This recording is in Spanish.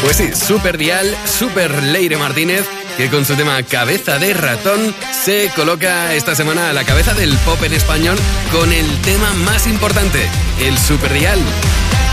Pues sí, Super Dial, Super Leire Martínez, que con su tema Cabeza de Ratón se coloca esta semana a la cabeza del pop en español con el tema más importante, el Super Dial.